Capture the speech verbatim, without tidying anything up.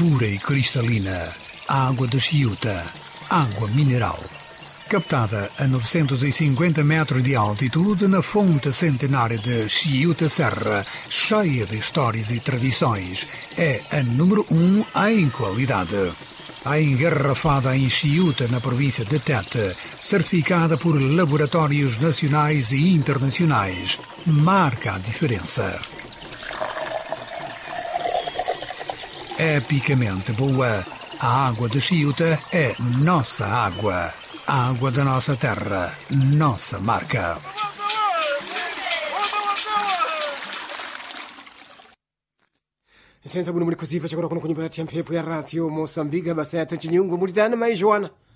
pura e cristalina, água de Chiuta, água mineral. Captada a novecentos e cinquenta metros de altitude na fonte centenária de Chiuta Serra, cheia de histórias e tradições, é a número um em qualidade. A engarrafada em Chiuta, na província de Tete, certificada por laboratórios nacionais e internacionais, marca a diferença. Epicamente boa, a água de Chiuta é nossa água. A água da nossa terra, nossa marca. Senza buno muri così faccio con con per tempo per radio Mozambique basetta chinyungu muritana mai Joana